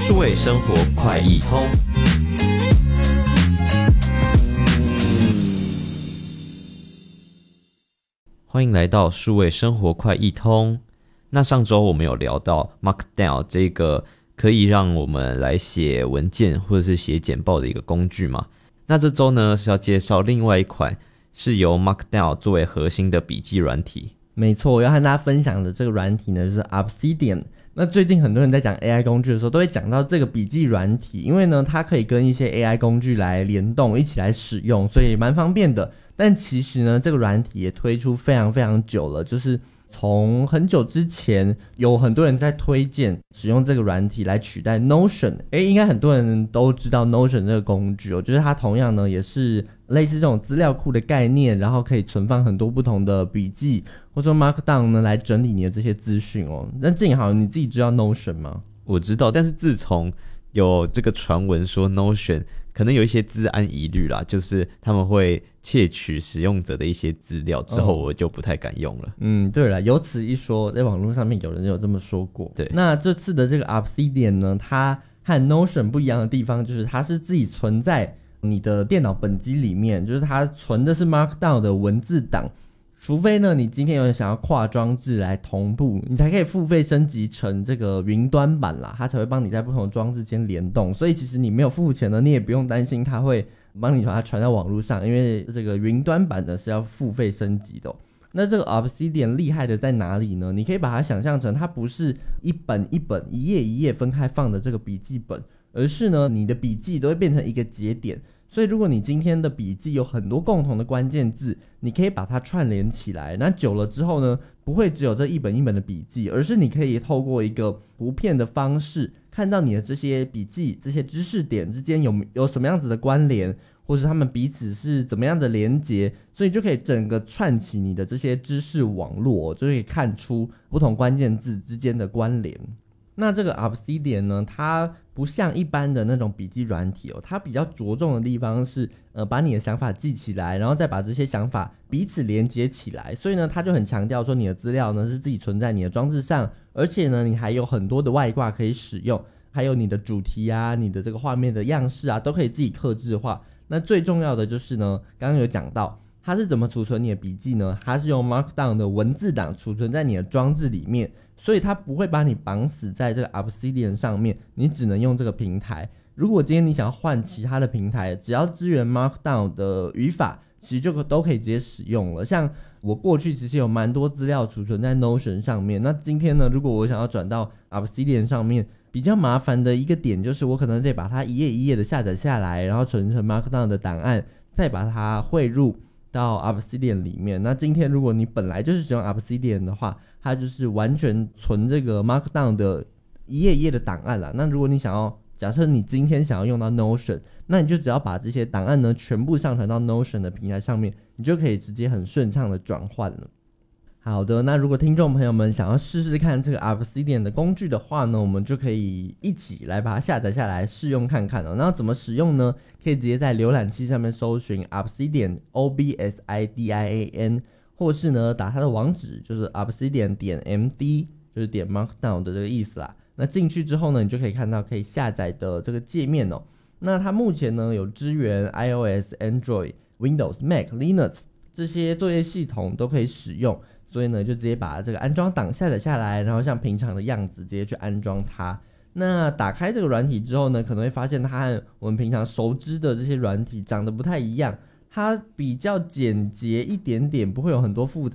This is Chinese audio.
数位生活快易通。欢迎来到数位生活快易通。那上周我们有聊到 Markdown 这个可以让我们来写文件或者是写简报的一个工具嘛。那这周呢是要介绍另外一款是由 Markdown 作为核心的笔记软体。 没错，我要和大家分享的这个软体呢就是 Obsidian。那最近很多人在讲 AI 工具的时候都会讲到这个笔记软体，因为呢它可以跟一些 AI 工具来联动一起来使用，所以蛮方便的。但其实呢这个软体也推出非常非常久了，就是从很久之前有很多人在推荐使用这个软体来取代 Notion。 应该很多人都知道 Notion 这个工具哦，就是它同样呢也是类似这种资料库的概念，然后可以存放很多不同的笔记或者说 Markdown 呢来整理你的这些资讯哦。那静好你自己知道 Notion 吗？ 我知道，但是自从有这个传闻说 Notion 可能有一些资安疑虑啦，就是他们会窃取使用者的一些资料之后，我就不太敢用了。 对了，有此一说，在网络上面有人有这么说过。 对， 那这次的这个 Obsidian 呢，它和 Notion 不一样的地方就是它是自己存在你的电脑本机里面，就是它存的是 Markdown 的文字档，除非呢你今天有想要跨装置来同步，你才可以付费升级成这个云端版啦，它才会帮你在不同的装置间联动。所以其实你没有付钱呢，你也不用担心它会帮你把它传到网络上，因为这个云端版的是要付费升级的。那这个 Obsidian 厉害的在哪里呢？你可以把它想象成它不是一本一本一页一页分开放的这个笔记本，而是呢你的笔记都会变成一个节点。所以如果你今天的笔记有很多共同的关键字，你可以把它串联起来，那久了之后呢，不会只有这一本一本的笔记，而是你可以透过一个图片的方式看到你的这些笔记这些知识点之间有什么样子的关联，或是他们彼此是怎么样的连结，所以就可以整个串起你的这些知识网络，就可以看出不同关键字之间的关联。那这个 Obsidian 呢，它不像一般的那种笔记软体哦，它比较着重的地方是把你的想法记起来，然后再把这些想法彼此连接起来。所以呢它就很强调说你的资料呢是自己存在你的装置上，而且呢你还有很多的外挂可以使用，还有你的主题啊，你的这个画面的样式啊都可以自己客制化。那最重要的就是呢，刚刚有讲到它是怎么储存你的笔记呢？它是用 Markdown 的文字档储存在你的装置里面，所以它不会把你绑死在这个 Obsidian 上面，你只能用这个平台。如果今天你想要换其他的平台，只要支援 Markdown 的语法，其实就都可以直接使用了。像我过去其实有蛮多资料储存在 Notion 上面，那今天呢，如果我想要转到 Obsidian 上面，比较麻烦的一个点就是我可能得把它一页一页的下载下来，然后存成 Markdown 的档案，再把它汇入到 Obsidian 里面。那今天如果你本来就是使用 Obsidian 的话，它就是完全存这个 Markdown 的一页一页的档案啦。那如果你想要，假设你今天想要用到 Notion， 那你就只要把这些档案呢全部上传到 Notion 的平台上面，你就可以直接很顺畅的转换了。好的，那如果听众朋友们想要试试看这个 Obsidian 的工具的话呢，我们就可以一起来把它下载下来试用看看哦。那怎么使用呢？可以直接在浏览器上面搜寻 Obsidian OBSIDIAN， 或是呢打它的网址，就是 obsidian.md， 就是点 Markdown 的这个意思啦。那进去之后呢，你就可以看到可以下载的这个界面哦。那它目前呢有支援 iOS、Android、Windows、Mac、Linux 这些作业系统都可以使用。所以呢就直接把这个安装档下载下来，然后像平常的样子直接去安装它。那打开这个软体之后呢，可能会发现它和我们平常熟知的这些软体长得不太一样，它比较简洁一点点，不会有很多复杂